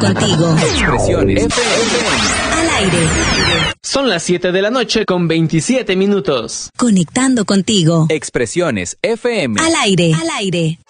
contigo. Expresiones FM. Al aire. Son las 7 de la noche con 27 minutos. Conectando contigo. Expresiones FM. Al aire.